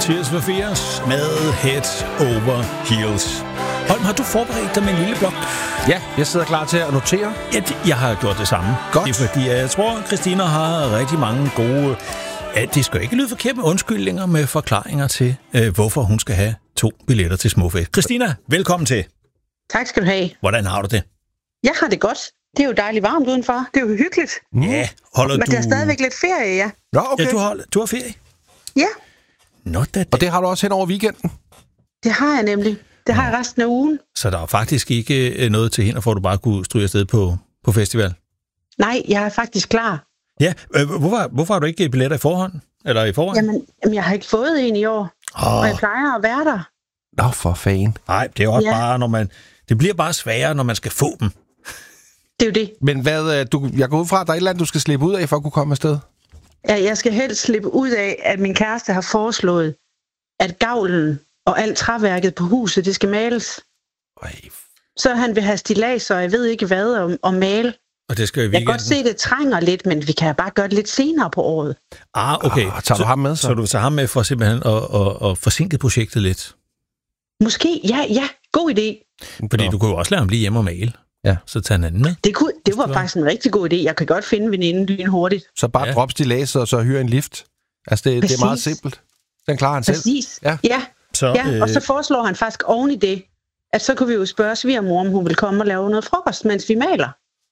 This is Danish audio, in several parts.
Tears for Fears med Head Over Heels. Holm, har du forberedt dig med en lille blok? Ja, jeg sidder klar til at notere. Ja, jeg har gjort det samme. Godt. Det er fordi, jeg tror, Christina har rigtig mange gode... Ja, det skal ikke lyde forkert med undskyldninger med forklaringer til, hvorfor hun skal have 2 billetter til Smukfest. Christina, velkommen til. Tak skal du have. Hvordan har du det? Jeg har det godt. Det er jo dejligt varmt udenfor. Det er jo hyggeligt. Ja, holder Men du... der er stadigvæk lidt ferie, ja. Nå, okay. Ja, du har ferie? Ja, Nå, da. Og det har du også hen over weekenden? det har jeg nemlig. Det har jeg resten af ugen. Så der er faktisk ikke noget til hinder for, at du bare kunne stryge afsted på festival? Nej, jeg er faktisk klar. Ja, hvorfor har du ikke billetter i forhånd? Eller i forhånd? Jamen, jeg har ikke fået en i år. Og jeg plejer at være der. Nå, for fanden. Nej, det er også bare, når man... Det bliver bare sværere, når man skal få dem. Det er jo det. Men jeg går ud fra, at der er et eller andet, du skal slippe ud af, for at kunne komme afsted? Ja, jeg skal helst slippe ud af, at min kæreste har foreslået, at gavlen og alt træværket på huset, det skal males. Så han vil have stillads, og jeg ved ikke hvad, og male. Og det skal i weekenden. Jeg kan godt se, at det trænger lidt, men vi kan bare gøre det lidt senere på året. Okay. Tager du ham med så? Så du tager ham med for simpelthen at forsinke projektet lidt? Måske, ja. God idé. Fordi du kunne jo også lade ham blive hjemme og male. Ja. Så tag en anden med. Det var faktisk en rigtig god idé. Jeg kan godt finde veninden lynhurtigt. Så bare drop stillads og så hyre en lift. Altså, det er meget simpelt. Den klarer han selv. Præcis. Ja. Og så foreslår han faktisk oven i det, at så kunne vi jo spørge svigermor, om hun vil komme og lave noget frokost, mens vi maler.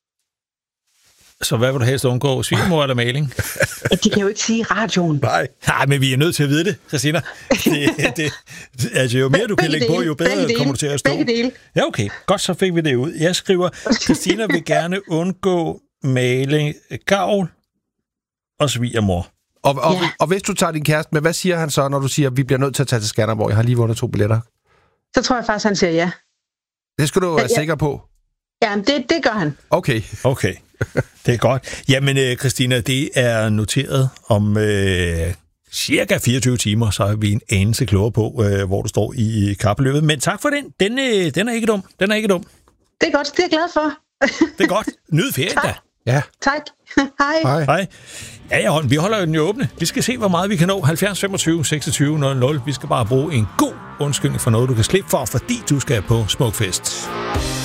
Så hvad vil du helst undgå? Svigermor eller maling? De kan jo ikke sige radioen. Nej, men vi er nødt til at vide det, Christina. Altså, jo mere du kan lægge på, jo bedre kommer du til at stå. Begge dele. Ja, okay. Godt, så fik vi det ud. Jeg skriver, Christina vil gerne undgå maling, gavl og svigermor. Og hvis du tager din kæreste med, hvad siger han så, når du siger, at vi bliver nødt til at tage til Skanderborg? Jeg har lige vundet 2 billetter. Så tror jeg faktisk, han siger ja. Det skal du være sikker på. Ja, det gør han. Okay. Det er godt. Jamen, Christina, det er noteret om cirka 24 timer, så er vi en anelse klogere på, hvor du står i kapløbet. Men tak for den. Den er ikke dum. Det er godt. Det er jeg glad for. Det er godt. Nyd ferien da. Ja. Tak. Hej. Ja, vi holder den jo åbne. Vi skal se, hvor meget vi kan nå. 70 25 26 00. Vi skal bare bruge en god undskyldning for noget, du kan slippe for, fordi du skal på Smukfest.